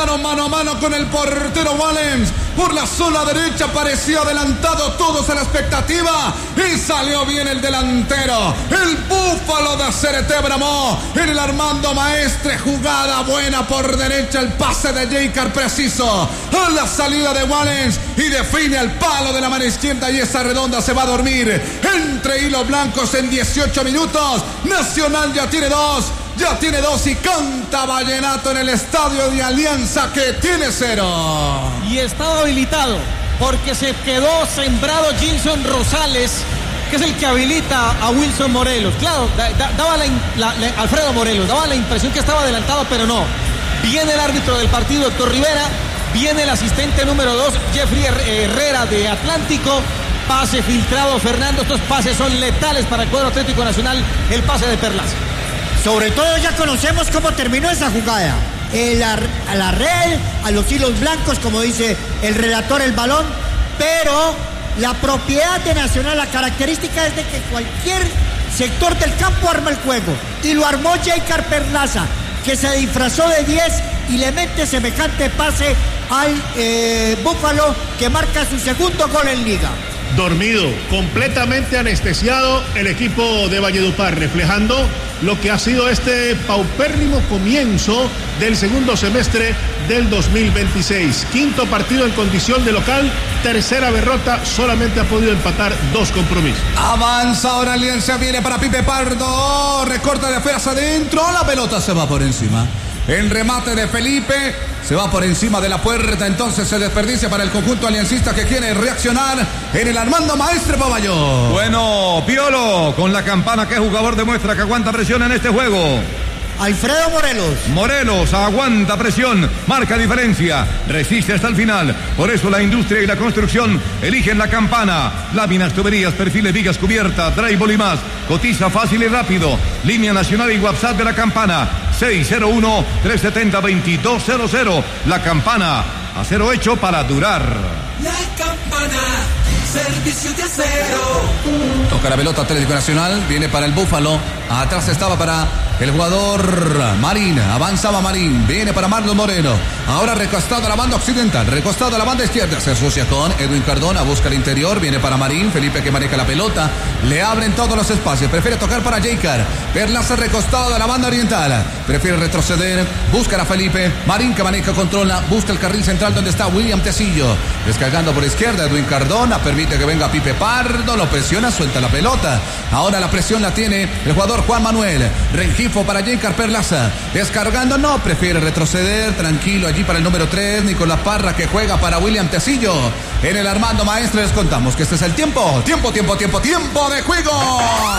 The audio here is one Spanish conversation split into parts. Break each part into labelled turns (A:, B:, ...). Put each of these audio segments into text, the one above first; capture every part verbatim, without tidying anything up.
A: quedaron mano a mano con el portero Wallens. Por la zona derecha parecía adelantado todos a la expectativa y salió bien el delantero. El búfalo de Cerete Bramó en el Armando Maestre. Jugada buena por derecha, el pase de Jeicar preciso a la salida de Wallens y define al palo de la mano izquierda y esa redonda se va a dormir entre hilos blancos en dieciocho minutos. Nacional ya tiene dos. Ya tiene dos y canta Vallenato en el estadio de Alianza que tiene cero.
B: Y estaba habilitado porque se quedó sembrado Gilson Rosales, que es el que habilita a Wilson Morelos. Claro, da, da, daba la, la, la, Alfredo Morelos, daba la impresión que estaba adelantado, pero no. Viene el árbitro del partido, Héctor Rivera. Viene el asistente número dos, Jeffrey Herrera de Atlántico. Pase filtrado, Fernando. Estos pases son letales para el cuadro Atlético Nacional. El pase de Perlaza.
C: Sobre todo ya conocemos cómo terminó esa jugada. El, a, a la red, a los hilos blancos, como dice el relator, el balón. Pero la propiedad de Nacional, la característica es de que cualquier sector del campo arma el juego. Y lo armó Jeicar Perlaza, que se disfrazó de diez y le mete semejante pase al eh, Búfalo, que marca su segundo gol en Liga.
D: Dormido, completamente anestesiado el equipo de Valledupar, reflejando lo que ha sido este paupérrimo comienzo del segundo semestre del dos mil veintiséis. Quinto partido en condición de local, tercera derrota, solamente ha podido empatar dos compromisos.
A: Avanza ahora Alianza, viene para Pipe Pardo, recorta de afuera hacia adentro, la pelota se va por encima. El remate de Felipe se va por encima de la puerta, entonces se desperdicia para el conjunto aliancista que quiere reaccionar en el Armando Maestre Paballón.
E: Bueno, Piolo, con la campana, ¿qué jugador demuestra que aguanta presión en este juego?
C: Alfredo Morelos.
E: Morelos aguanta presión, marca diferencia, resiste hasta el final. Por eso la industria y la construcción eligen la campana. Láminas, tuberías, perfiles, vigas, cubierta, drywall y más. Cotiza fácil y rápido. Línea nacional y WhatsApp de la campana seis cero uno, tres siete cero, dos dos cero cero. La campana, acero hecho para durar.
F: La campana, servicio de acero.
A: Toca la pelota Atlético Nacional, viene para el Búfalo. Atrás estaba para el jugador Marín, avanzaba Marín, viene para Marlon Moreno. Ahora recostado a la banda occidental, recostado a la banda izquierda, se asocia con Edwin Cardona, busca el interior, viene para Marín, Felipe que maneja la pelota, le abren todos los espacios, prefiere tocar para Jeicar, Perlaza recostado de la banda oriental, prefiere retroceder, busca a Felipe, Marín que maneja, controla, busca el carril central donde está William Tecillo, descargando por izquierda, Edwin Cardona, permite que venga Pipe Pardo, lo presiona, suelta la pelota, ahora la presión la tiene el jugador Juan Manuel, Rengifo para Jeicar Perlaza, descargando, no, prefiere retroceder, tranquilo allí para el número tres, Nicolás Parra que juega para William Tecillo, en el Armando Maestre les contamos que este es el tiempo, tiempo, tiempo, tiempo, tiempo de juego.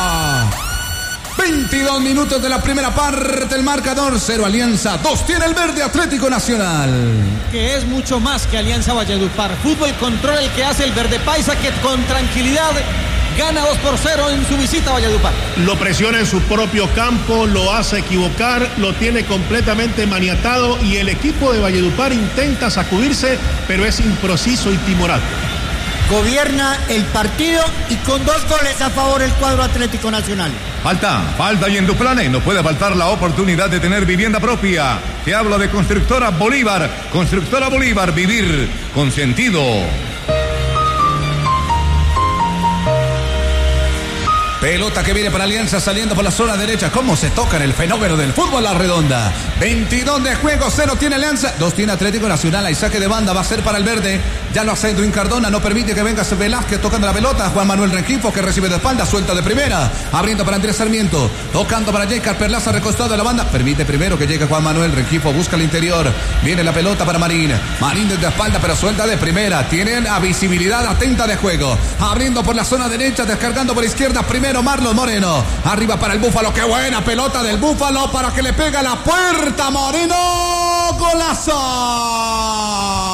A: veintidós minutos de la primera parte, el marcador, cero Alianza, dos tiene el verde Atlético Nacional.
B: Que es mucho más que Alianza Valledupar. Fútbol control el que hace el verde paisa, que con tranquilidad gana dos por cero en su visita a Valledupar.
D: Lo presiona en su propio campo, lo hace equivocar, lo tiene completamente maniatado y el equipo de Valledupar intenta sacudirse, pero es impreciso y timorato.
C: Gobierna el partido y con dos goles a favor el cuadro Atlético Nacional.
E: Falta, falta y en Duplane no puede faltar la oportunidad de tener vivienda propia. Te hablo de Constructora Bolívar. Constructora Bolívar, vivir con sentido.
A: Pelota que viene para Alianza saliendo por la zona derecha. ¿Cómo se toca en el fenómeno del fútbol la redonda? veintidós de juego, cero tiene Alianza, dos tiene Atlético Nacional. Hay saque de banda, va a ser para el verde. Ya lo hace Edwin Cardona, no permite que venga Velázquez tocando la pelota. Juan Manuel Rengifo que recibe de espalda, suelta de primera. Abriendo para Andrés Sarmiento, tocando para Jeicar Perlaza, recostado de la banda. Permite primero que llegue Juan Manuel Rengifo, busca el interior. Viene la pelota para Marín. Marín desde espalda, pero suelta de primera. Tienen a visibilidad atenta de juego. Abriendo por la zona derecha, descargando por izquierda. Primero Marlon Moreno. Arriba para el Búfalo. Qué buena pelota del Búfalo para que le pega la puerta. Moreno. Golazo.